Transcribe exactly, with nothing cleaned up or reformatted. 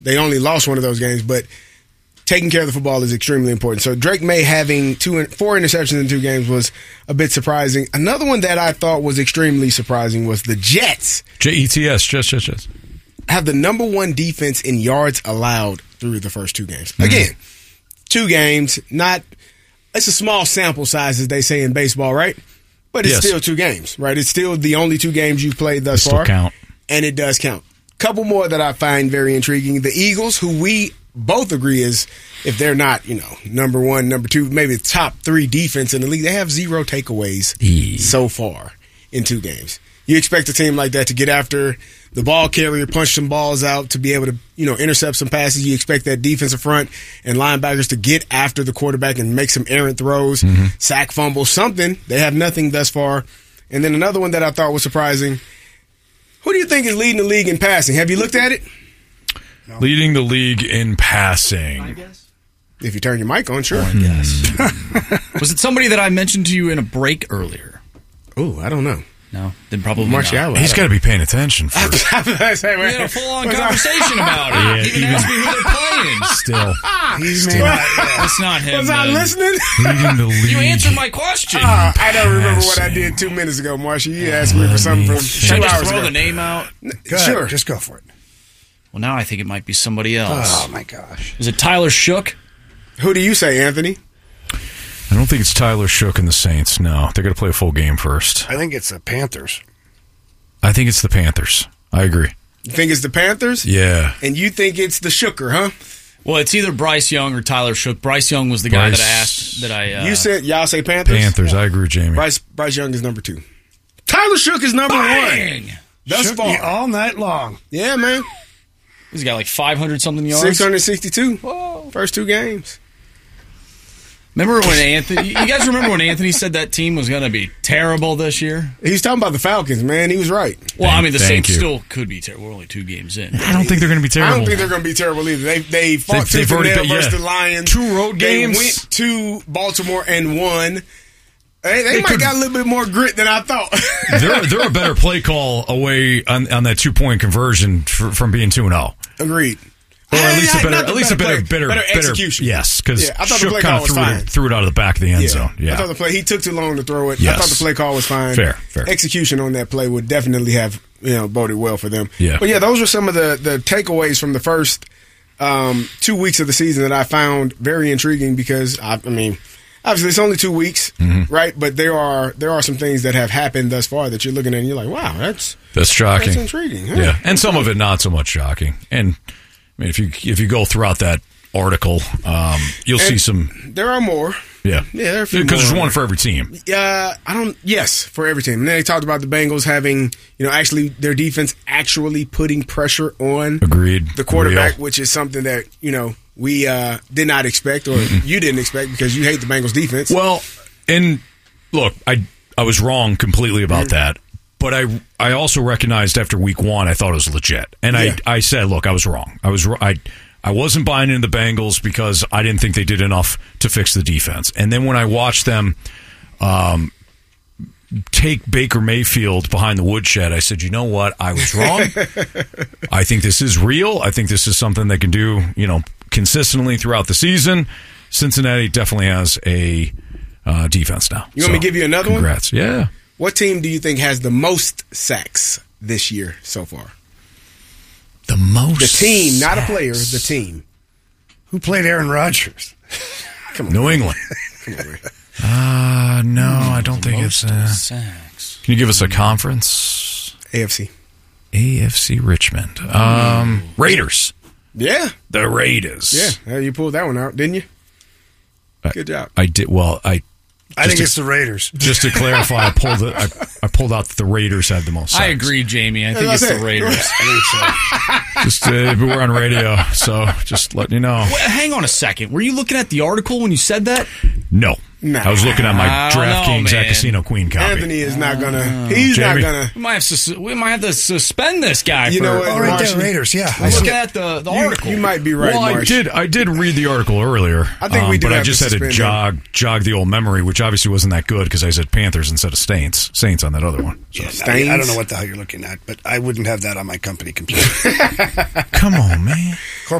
they only lost one of those games, but taking care of the football is extremely important. So Drake May having two, four interceptions in two games was a bit surprising. Another one that I thought was extremely surprising was the Jets. J E T S, Jets, Jets, Jets. Have the number one defense in yards allowed through the first two games. Mm-hmm. Again, two games, not it's a small sample size, as they say in baseball, right? But it's yes. still two games, right? It's still the only two games you've played thus it far. Still count. And it does count. Couple more that I find very intriguing. The Eagles, who we both agree is, if they're not, you know, number one, number two, maybe the top three defense in the league, they have zero takeaways e. so far in two games. You expect a team like that to get after the ball carrier, punch some balls out, to be able to, you know, intercept some passes. You expect that defensive front and linebackers to get after the quarterback and make some errant throws, mm-hmm. sack, fumble, something. They have nothing thus far. And then another one that I thought was surprising. Who do you think is leading the league in passing? Have you looked at it? No. Leading the league in passing. I guess. If you turn your mic on, sure. I guess. Was it somebody that I mentioned to you in a break earlier? Oh, I don't know. No, then probably Martial. He's got to be paying attention first. We had a full-on conversation about it. Yeah, even asked me who they're playing. Still. He's Still. That's not him. Was I man. listening? Leading the league. You answered my question. Uh, I don't remember what I did two minutes ago, Marshall. You asked me for something from Should two I just hours throw ago. the name out? Go sure. ahead, just go for it. Well, now I think it might be somebody else. Oh, my gosh. Is it Tyler Shook? Who do you say, Anthony? I don't think it's Tyler Shook and the Saints. No, they're going to play a full game first. I think it's the Panthers. I think it's the Panthers. I agree. You think it's the Panthers? Yeah. And you think it's the Shooker, huh? Well, it's either Bryce Young or Tyler Shook. Bryce Young was the guy Bryce, that I asked. That I uh, you said y'all say Panthers. Panthers. Yeah. I agree with Jamie. Bryce Bryce Young is number two. Tyler Shook is number Bang! one. Thus Shook far, me all night long. Yeah, man. He's got like five hundred something yards. Six hundred sixty-two. Whoa. First two games. Remember when Anthony? You guys remember when Anthony said that team was going to be terrible this year? He was talking about the Falcons, man. He was right. Well, Thank, I mean, the thank Saints you. still could be terrible. We're only two games in. I don't think they're going to be terrible. I don't think they're going to be terrible either. They they fought They've- tooth they've and already nail been- versus yeah. the Lions. Two road games. They went to Baltimore and won. Hey, they, They might could- got a little bit more grit than I thought. they're, they're a better play call away on, on that two-point conversion for, from being two and oh. Agreed. Or at least a Hey, better, not the at least a better, play, better, better execution. Yes, because Yeah, I thought the Shook play kind call of was threw fine. it, threw it out of the back of the end Yeah. zone. Yeah, I thought the play, he took too long to throw it. Yes. I thought the play call was fine. Fair, fair. Execution on that play would definitely have, you know, boded well for them. Yeah. But yeah, those were some of the, the takeaways from the first um, two weeks of the season that I found very intriguing because, I, I mean, obviously it's only two weeks, mm-hmm. right? But there are there are some things that have happened thus far that you're looking at and you're like, wow, that's that's shocking. That's intriguing. Huh? Yeah, and some of it not so much shocking. And I mean, if you if you go throughout that article, um, you'll And see some. There are more. Yeah, Yeah, there are a few because more. there's one for every team. Yeah, I don't. Yes, for every team. And then they talked about the Bengals having, you know, actually their defense actually putting pressure on Agreed. the quarterback, Real. which is something that you know we uh, did not expect, or you didn't expect because you hate the Bengals defense. Well, and look, I I was wrong completely about Mm-hmm. that. But I, I also recognized after week one, I thought it was legit, and Yeah. I, I said, look, I was wrong. I was I, I wasn't buying into the Bengals because I didn't think they did enough to fix the defense. And then when I watched them, um, take Baker Mayfield behind the woodshed, I said, you know what, I was wrong. I think this is real. I think this is something they can do, you know, consistently throughout the season. Cincinnati definitely has a uh, defense now. You want me to give you another one? Congrats. Yeah. What team do you think has the most sacks this year so far? The most. The team, not a player. The team. Who played Aaron Rodgers? Come on, New England. Come on, Ray. Uh, no, I don't think it's. Uh, Sacks. can you give us a conference? A F C. A F C Richmond. Um, Raiders. Yeah, The Raiders. yeah. You pulled that one out, didn't you? Good job. I did. Well, I. I think to- it's the Raiders. Just to clarify, I pulled it. I, I pulled out that the Raiders had the most. Sacks. I agree, Jamie. I think That's it's it. the Raiders. I think so. Just uh, but we're on radio, so just letting you know. Well, hang on a second. Were you looking at the article when you said that? No, Nah. I was looking at my I don't know, DraftKings at man. Casino Queen copy. Anthony is not gonna. He's Jamie? not gonna. We might have to, we might have to suspend this guy. You for, know what? Oh, right Marshall, there, Raiders. Yeah. I I'm see looking it. at the, the You, article. you might be right, well, I Marsh. did. I did read the article earlier. I think we um, do but I have just to had to suspend jog jog the old memory, which obviously wasn't that good because I said Panthers instead of Saints. Saints on that other one. So. Yeah, I, Stains? I don't know what the hell you're looking at, but I wouldn't have that on my company computer. Come on, man.